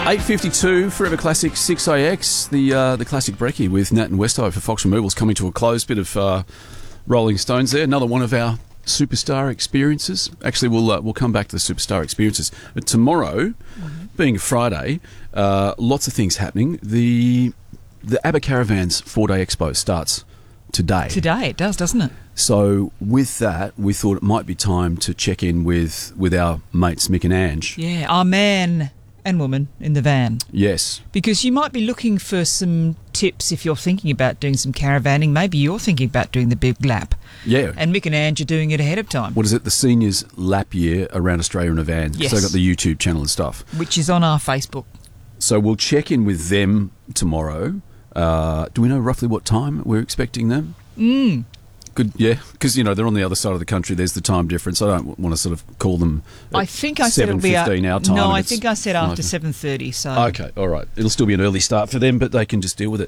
8:52, Forever Classic 6AX, the classic brekkie with Nat and Westo for Fox Removals coming to a close. Bit of Rolling Stones there. Another one of our superstar experiences. Actually, we'll come back to the superstar experiences. But tomorrow, being Friday, lots of things happening. The ABBA Caravans 4-day expo starts today. Today it does, doesn't it? So with that, we thought it might be time to check in with our mates Mick and Ange. Yeah, our man and woman in the van. Yes. Because you might be looking for some tips if you're thinking about doing some caravanning. Maybe you're thinking about doing the big lap. Yeah. And Mick and Ange are doing it ahead of time. What is it? The seniors lap year around Australia in a van. Yes. So they've got the YouTube channel and stuff. Which is on our Facebook. So we'll check in with them tomorrow. Do we know roughly what time we're expecting them? Good, yeah, because they're on the other side of the country. There's the time difference. I don't want to sort of call them. I think I said it'll be 7:15 our time. No, I think I said after 7:30. So okay, all right. It'll still be an early start for them, but they can just deal with it.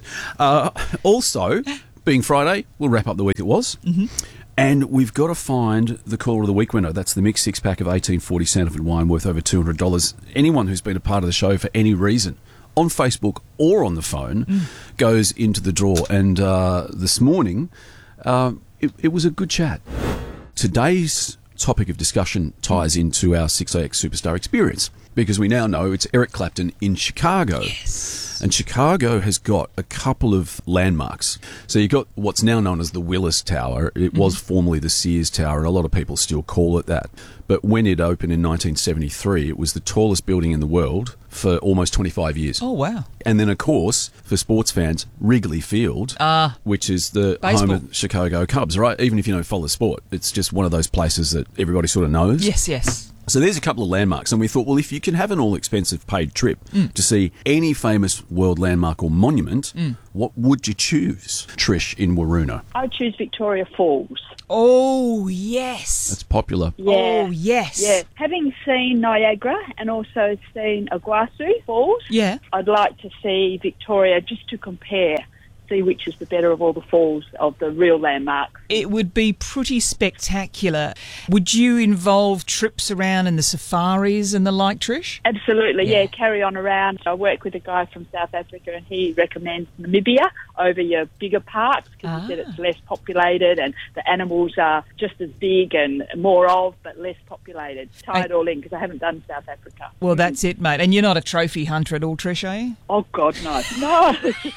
Also, being Friday, we'll wrap up the week it was. And we've got to find the Caller of the Week winner. That's the mixed six-pack of 1840 Sandifer wine worth over $200. Anyone who's been a part of the show for any reason, on Facebook or on the phone, goes into the draw. And this morning, it was a good chat. Today's topic of discussion ties into our 6AX Superstar experience because we now know it's Eric Clapton in Chicago. yes. And Chicago has got a couple of landmarks. So you've got what's now known as the Willis Tower. It was formerly the Sears Tower, and a lot of people still call it that. But when it opened in 1973, it was the tallest building in the world for almost 25 years. Oh, wow. And then, of course, for sports fans, Wrigley Field, which is the home of Chicago Cubs, right? Even if you don't follow sport, it's just one of those places that everybody sort of knows. Yes, yes. So there's a couple of landmarks, and we thought, well, if you can have an all-expensive paid trip to see any famous world landmark or monument, what would you choose? Trish in Waroona. I choose Victoria Falls. Oh, yes. That's popular. Yeah. Oh, yes. Yeah. Having seen Niagara and also seen Iguazu Falls, Yeah. I'd like to see Victoria just to compare, see which is the better of all the falls of the real landmarks. It would be pretty spectacular. Would you involve trips around in the safaris and the like, Trish? Absolutely, Yeah. yeah, carry on around. I work with a guy from South Africa and he recommends Namibia over your bigger parks because he said it's less populated and the animals are just as big and more of, but less populated. Tie it all in because I haven't done South Africa. Well, that's it, mate. And you're not a trophy hunter at all, Trish, are you? Oh, God, no. No.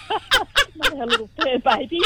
Not our little fair babies.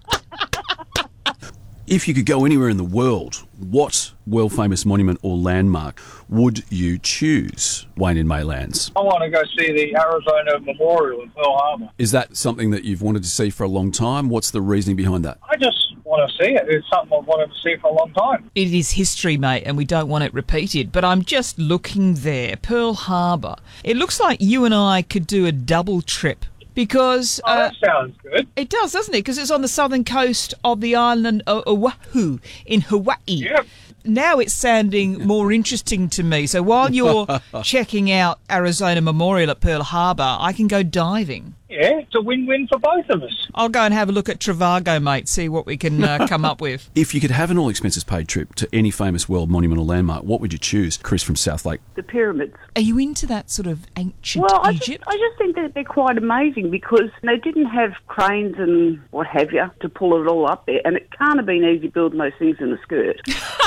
If you could go anywhere in the world, what world-famous monument or landmark would you choose, Wayne in Maylands? I want to go see the Arizona Memorial in Pearl Harbor. Is that something that you've wanted to see for a long time? What's the reasoning behind that? I just want to see it. It's something I've wanted to see for a long time. It is history, mate, and we don't want it repeated. But I'm just looking there. Pearl Harbor. It looks like you and I could do a double trip. Because That sounds good. it does, doesn't it? Because it's on the southern coast of the island Oahu in Hawaii. Yep. Now it's sounding more interesting to me. So while you're checking out Arizona Memorial at Pearl Harbor, I can go diving. Yeah, it's a win-win for both of us. I'll go and have a look at Trivago, mate, see what we can come up with. If you could have an all-expenses-paid trip to any famous world monument or landmark, what would you choose? Chris from Southlake. The pyramids. Are you into that sort of ancient Well, I Egypt? just think that they're quite amazing because they didn't have cranes and what have you to pull it all up there, and it can't have been easy building those things in a skirt.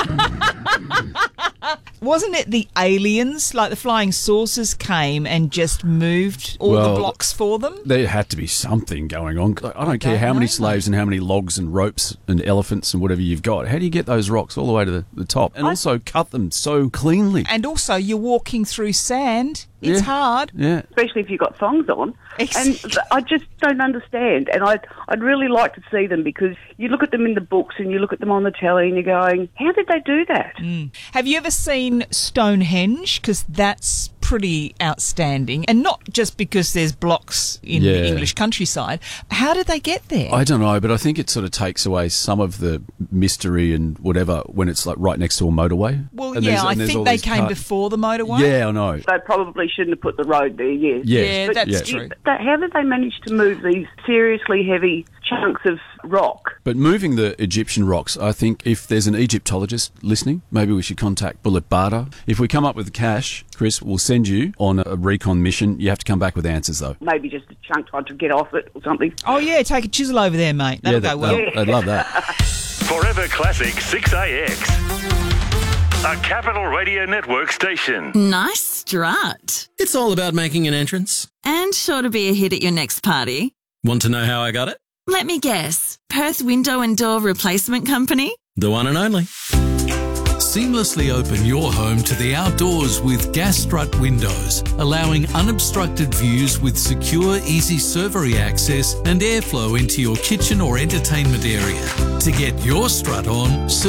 Wasn't it the aliens, like the flying saucers came and just moved all the blocks for them? There had to be something going on. I don't care how many slaves and how many logs and ropes and elephants and whatever you've got. How do you get those rocks all the way to the top? And also cut them so cleanly. And also, you're walking through sand. It's hard. Yeah. Especially if you've got thongs on. Exactly. And I just don't understand. And I'd really like to see them because you look at them in the books and you look at them on the telly and you're going, how did they do that? Have you ever seen Stonehenge? Because that's pretty outstanding. And not just because there's blocks in the English countryside. How did they get there? I don't know, but I think it sort of takes away some of the mystery and whatever when it's like right next to a motorway. Well, And yeah, I there's think all they these came before the motorway. Yeah, I know. They probably shouldn't have put the road there, yes. Yeah, Yeah, But that's true. how did they manage to move these seriously heavy chunks of rock. But moving the Egyptian rocks, I think if there's an Egyptologist listening, maybe we should contact Bullet Barter. If we come up with the cash, Chris, we'll send you on a recon mission. You have to come back with answers, though. Maybe just a chunk time to get off it or something. Oh, yeah, take a chisel over there, mate. That'll go well. I'd love that. Forever Classic 6AX. A Capital Radio Network station. Nice strut. It's all about making an entrance. And sure to be a hit at your next party. Want to know how I got it? Let me guess. Perth Window and Door Replacement Company? The one and only. Seamlessly open your home to the outdoors with gas strut windows, allowing unobstructed views with secure, easy servery access and airflow into your kitchen or entertainment area. To get your strut on,